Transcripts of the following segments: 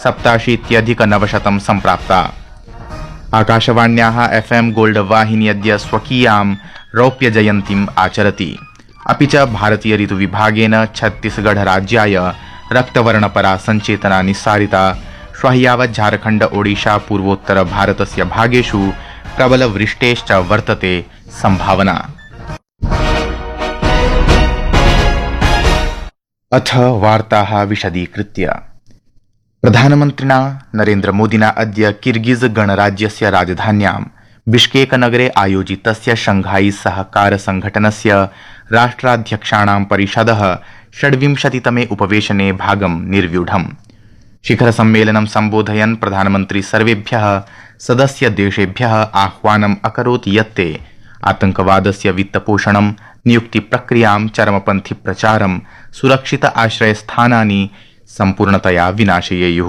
87,900 सम्प्राप्ता। आकाशवाण्याः FM gold वाहिनी अद्य स्वकीयां रौप्यजयन्तीम् आचरति। अपि च भारतीय ऋतुविभागेन छत्तीसगढ़ राज्याय रक्तवर्णपरा सञ्चेतना निस्सारिता। श्वः यावत् झारखण्ड ओडिशा पूर्वोत्तर भारतस्य भागेषु प्रबलवृष्टेश्च वर्तते सम्भावना। अथ वार्ताः विशदीकृत्य। प्रधानमन्त्रिणा नरेन्द्रमोदिना अद्य किर्गिज़ गणराज्यस्य राजधान्यां बिश्केक नगरे आयोजितस्य शंघाई सहकार संघटनस्य राष्ट्राध्यक्षाणां परिषदः 26तमे उपवेशने भागं निर्व्यूढम्। शिखर सम्मेलनं सम्बोधयन् प्रधानमन्त्री सर्वेभ्यः सदस्यदेशेभ्यः आह्वानम् अकरोत् यत्ते आतंकवादस्य वित्तपोषणं, नियुक्तिप्रक्रियां, चरमपन्थी प्रचारं, सुरक्षित आश्रयस्थानानि सम्पूर्णतया विनाशयेयुः।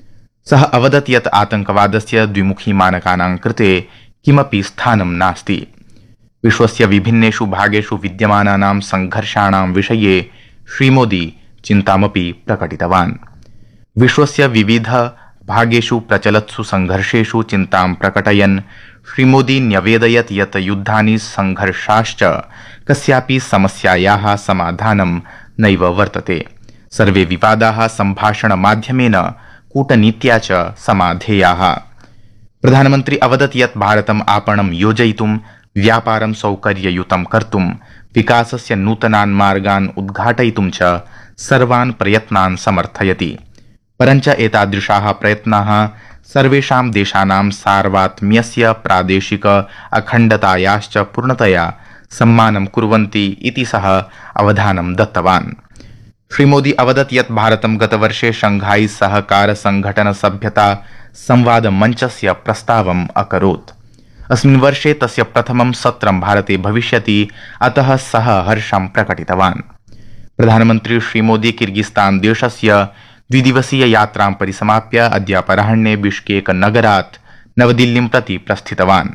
सः अवदत् यत् आतंकवादस्य द्विमुखी मानकानां कृते किमपि स्थानं नास्ति। विश्वस्य विभिन्नेषु भागेषु विद्यमानानां संघर्षाणां विषये श्रीमोदी चिन्तामपि प्रकटितवान्। विश्वस्य विविध भागेषु प्रचलत्सु संघर्षेषु चिन्तां प्रकटयन् श्रीमोदी न्यवेदयत् यत् युद्धानि संघर्षाश्च कस्यापि समस्यायाः समाधानं नैव वर्तते। सर्वे विवादाः सम्भाषणमाध्यमेन कूटनीत्या च समाधेयाः। प्रधानमन्त्री अवदत् यत् भारतम् आपणं योजयितुं, व्यापारं सौकर्ययुतं कर्तुं, विकासस्य नूतनान् मार्गान् उद्घाटयितुं च सर्वान् प्रयत्नान् समर्थयति। परञ्च एतादृशाः प्रयत्नाः सर्वेषां देशानां सार्वत्म्यस्य, प्रादेशिक अखण्डतायाश्च पूर्णतया सम्मानं कुर्वन्ति इति सः अवधानं दत्तवान्। श्रीमोदी अवदत् यत् भारतं गतवर्षे शंघाई सहकार संघटन सभ्यता संवाद मञ्चस्य प्रस्तावम् अकरोत्। अस्मिन् वर्षे तस्य प्रथमं सत्रं भारते भविष्यति, अतः सः हर्षं प्रकटितवान्। प्रधानमन्त्री श्रीमोदी किर्गिस्तान देशस्य द्विदिवसीय यात्रां परिसमाप्य अद्य अपराह्णे बिश्केक नगरात् नवदिल्लीं प्रति प्रस्थितवान्।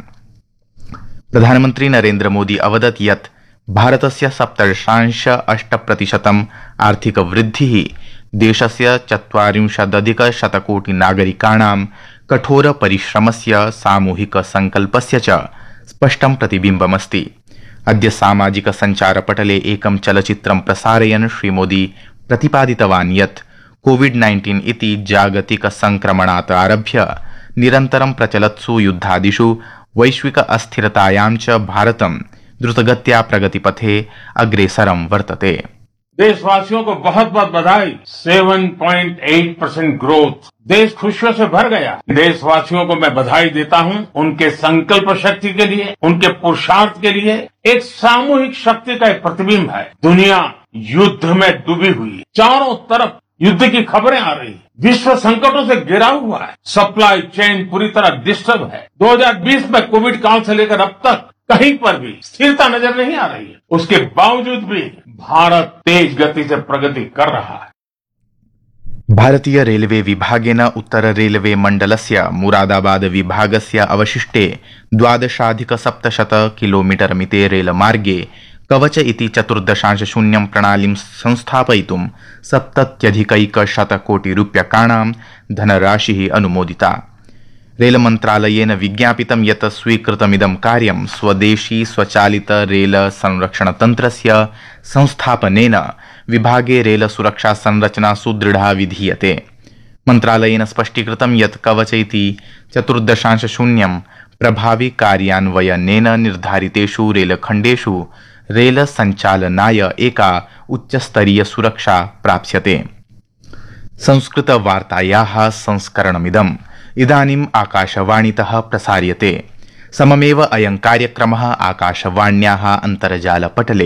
प्रधानमन्त्री नरेन्द्रमोदी अवदत् यत् भारतस्य 7.8% आर्थिकवृद्धिः देशस्य 40,000 नागरिकाणां कठोर परिश्रमस्य, सामूहिक संकल्पस्य च स्पष्टं प्रतिबिम्बमस्ति। अद्य सामाजिक सञ्चारपटले एकं चलचित्रं प्रसारयन् श्रीमोदी प्रतिपादितवान् यत् कोविड-19 इति जागतिक संक्रमणात् आरभ्य निरन्तरं प्रचलत्सु युद्धादिषु वैश्विक अस्थिरतायां च भारतं द्रुतगत्या प्रगतिपथे अग्रेसरं वर्तते। देशवासियों को बहुत बहुत बधाई। 7.8% ग्रोथ, देश खुशियों से भर गया। देशवासियों को मैं बधाई देता हूं उनके संकल्प शक्ति के लिए, उनके पुरुषार्थ के लिए। एक सामूहिक शक्ति का एक प्रतिबिंब है। दुनिया युद्ध में डूबी हुई है, चारों तरफ युद्ध की खबरें आ रही है, विश्व संकटों से घिरा हुआ है, सप्लाई चेन पूरी तरह डिस्टर्ब है। 2020 में कोविड काल से लेकर अब तक कहीं पर भी स्थिरता नजर नहीं आ रही है। उसके बावजूद भी भारत तेज गति से प्रगति कर रहा है। भारतीय रेलवे विभागेन उत्तर रेलवे मण्डलस्य मुरादाबाद विभागस्य अवशिष्टे 12,700 किलोमीटर मिते रेलमार्गे कवच इति 14.0 प्रणालीं संस्थापयितुं 70,100 कोटि रूप्यकाणां धनराशिः अनुमोदिता। रेलमन्त्रालयेन विज्ञापितं यत् स्वीकृतमिदं कार्यं स्वदेशी स्वचालित रेल संरक्षणतन्त्रस्य संस्थापनेन विभागे रेल सुरक्षा संरचना सुदृढा विधीयते। मन्त्रालयेन स्पष्टीकृतं यत् कवच इति 14.0 प्रभावी कार्यान्वयनेन निर्धारितेषु रेलखण्डेषु रेल संचालनाय एका उच्चस्तरीय सुरक्षा प्राप्स्यते। संस्कृत वार्तायाः संस्करणमिदम् इदानीम् आकाशवाणीतः प्रसार्यते। सममेव अयं कार्यक्रमः आकाशवाण्याः अन्तर्जालपटले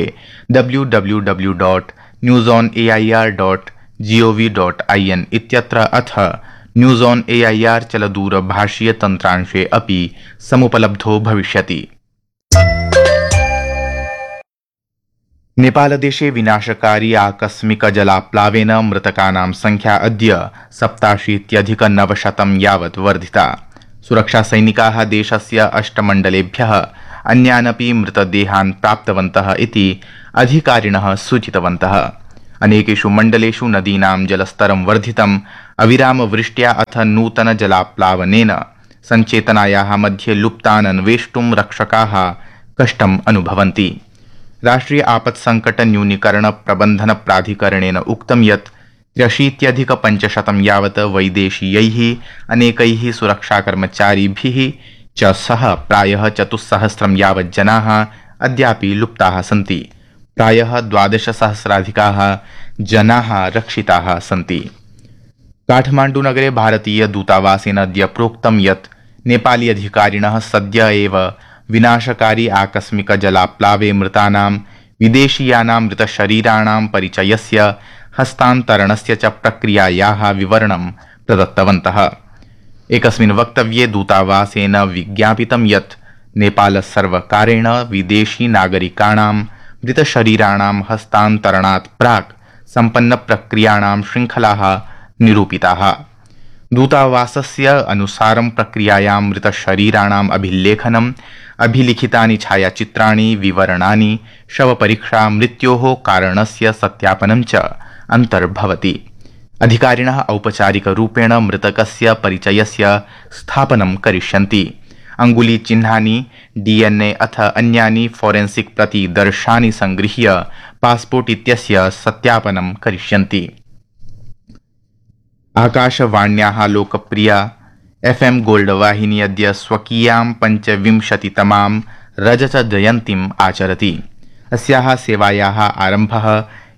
www.newsonair.gov.in इत्यत्र अथ न्यूज़ ऑन एआईआर चलदूरभाषीय तन्त्रांशे अपि समुपलब्धो भविष्यति। नेपालदेशे विनाशकारी आकस्मिक जलाप्लावेन मृतकानां संख्या अद्य 87,900 यावत् वर्धिता। सुरक्षासैनिकाः देशस्य 8 मण्डलेभ्यः अन्यानपि मृतदेहान् प्राप्तवन्तः इति अधिकारिणः सूचितवन्तः। अनेकेषु मण्डलेषु नदीनां जलस्तरं वर्धितम्, अविरामवृष्ट्या अथ नूतनजलाप्लावनेन सञ्चेतनायाः मध्ये लुप्तान् अन्वेष्टुं रक्षकाः कष्टम् अनुभवन्ति। राष्ट्रिय आपत्सङ्कट न्यूनीकरण प्रबन्धन प्राधिकरणेन उक्तं यत् 83,500 यावत् वैदेशीयैः अनेकैः सुरक्षाकर्मचारिभिः च सह प्रायः 4,000 यावत् जनाः अद्यापि लुप्ताः सन्ति। प्रायः 12,000 जनाः रक्षिताः सन्ति। काठमाण्डुनगरे भारतीय दूतावासेन अद्य प्रोक्तं यत् नेपाली अधिकारिणः सद्य एव विनाशकारी आकस्मिक जलाप्लावे मृतानां विदेशीयानां मृतशरीराणां परिचयस्य हस्तान्तरणस्य च प्रक्रियायाः विवरणं प्रदत्तवन्तः। एकस्मिन् वक्तव्ये दूतावासेन विज्ञापितं यत् नेपालसर्वकारेण विदेशी नागरिकाणां मृतशरीराणां हस्तान्तरणात् प्राक् सम्पन्नप्रक्रियाणां शृङ्खलाः निरूपिताः। दूतावासस्य अनुसारं प्रक्रियायां मृतशरीराणाम् अभिलेखनम्, अभिलिखितानि छायाचित्राणि, विवरणानि, शवपरीक्षा, मृत्योः कारणस्य सत्यापनं च अन्तर्भवति। अधिकारिणः औपचारिकरूपेण मृतकस्य परिचयस्य स्थापनं करिष्यन्ति। अङ्गुलीचिह्नानि, डीएनए अथ अन्यानि फोरेन्सिक् प्रतिदर्शानि संगृह्य पासपोर्ट् इत्यस्य सत्यापनं करिष्यन्ति। आकाशवाण्याः लोकप्रिया FM गोल्ड वाहिनी अद्य स्वकीयां 25तमां रजतजयन्तीम् आचरति। अस्याः सेवायाः आरम्भः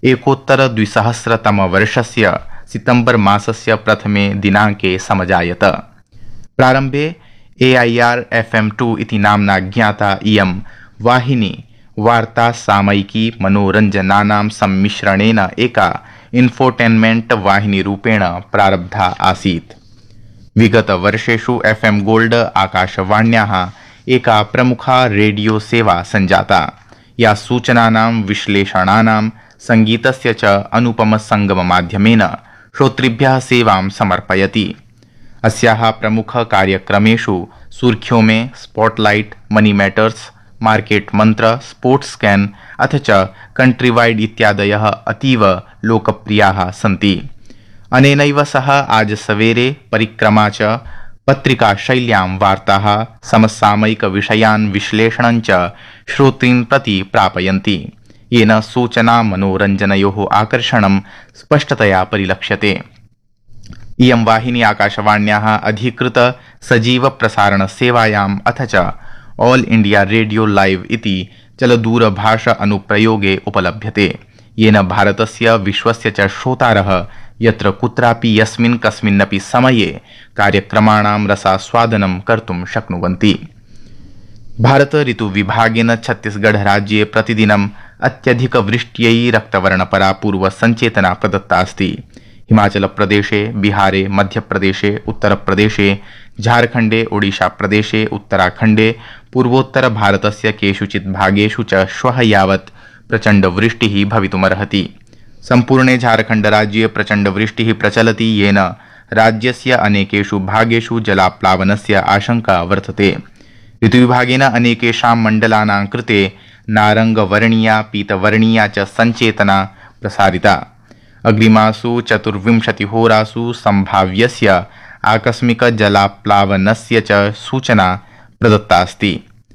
एकोत्तर-2000तमवर्षस्य सितम्बर् मासस्य प्रथमे दिनाङ्के समजायत। प्रारम्भे AIR FM2 इति नाम्ना ज्ञाता इयं वाहिनी वार्ता सामयिकी मनोरञ्जनानां सम्मिश्रणेन एका इन्फोटेन्मेण्ट् वाहिनीरूपेण प्रारब्धा आसीत्। विगतवर्षेषु FM गोल्ड आकाशवाण्याः एका प्रमुखा रेडियो सेवा सञ्जाता, या सूचनानां, विश्लेषणानां, सङ्गीतस्य च अनुपमसङ्गममाध्यमेन श्रोतृभ्यः सेवां समर्पयति। अस्याः प्रमुखकार्यक्रमेषु सुर्ख्यों में, स्पॉटलाइट, मनी मैटर्स, मार्केट मंत्र, स्पोर्ट्स स्कैन अथ च कंट्रीवाइड इत्यादयः अतीव लोकप्रियाः सन्ति। अनेनैव सह आज सवेरे परिक्रमा च पत्रिकाशैल्यां वार्ताः, समसामयिकविषयान् विश्लेषणं च श्रोतॄन् प्रति प्रापयन्ति, येन सूचना मनोरञ्जनयोः आकर्षणं स्पष्टतया परिलक्ष्यते। इयं वाहिनी आकाशवाण्याः अधिकृत सजीव प्रसारण सेवायाम् अथ च ऑल इंडिया रेडियो लाइव इति चलदूरभाष अनुप्रयोगे उपलभ्यते, येन भारतस्य विश्वस्य च श्रोतारः यत्र कुत्रापि यस्मिन् कस्मिन्नपि समये कार्यक्रमाणां रसास्वादनं कर्तुं शक्नुवन्ति। भारत ऋतुविभागेन छत्तीसगढ़ राज्ये प्रतिदिनम् अत्यधिकवृष्ट्यै रक्तवर्णपरा पूर्वसञ्चेतना प्रदत्ता अस्ति। हिमाचल प्रदेशे, बिहारे, मध्यप्रदेशे, उत्तरप्रदेशे, झारखण्डे, ओडिशा प्रदेशे, उत्तराखण्डे, पूर्वोत्तर भारतस्य केषुचित् भागेषु च श्वः यावत् प्रचण्डवृष्टिः भवितुमर्हति। सम्पूर्णे झारखण्डराज्ये प्रचण्डवृष्टिः प्रचलति, येन राज्यस्य अनेकेषु भागेषु जलाप्लावनस्य आशंका वर्तते। ऋतुविभागेन अनेकेषां मण्डलानां कृते नारङ्गवर्णीया, पीतवर्णीया च सञ्चेतना प्रसारिता। अग्रिमासु 24 होरासु सम्भाव्यस्य आकस्मिक जलाप्लावनस्य च सूचना प्रदत्ता अस्ति।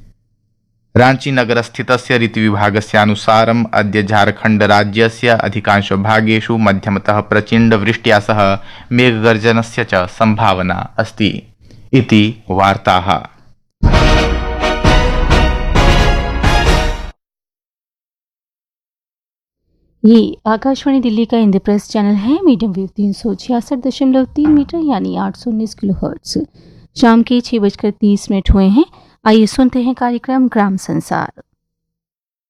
रांची नगरस्थितस्य ऋतुविभागस्यानुसारम् अद्य झारखण्ड राज्यस्य अधिकांश भागेषु मध्यमतः प्रचण्डवृष्ट्या सह मेघगर्जनस्य च संभावना अस्ति इति वार्ताः। ये आकाशवाणी दिल्ली का इंद्रप्रस्थ चैनल है। मीडियम वेव 366.3 मीटर यानी 819 किलोहर्ट्ज। शाम के 6:30 हुए हैं। आइए सुनते हैं कार्यक्रम ग्राम संसार।